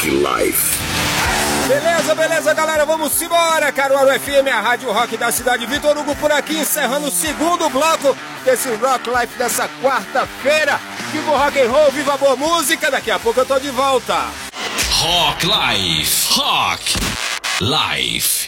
Rock Life. Beleza, galera, vamos embora. Caruaru FM, a Rádio Rock da cidade. Vitor Hugo por aqui, encerrando o segundo bloco desse Rock Life dessa quarta-feira. Viva o rock and roll, viva a boa música. Daqui a pouco eu tô de volta. Rock Life. Rock Life.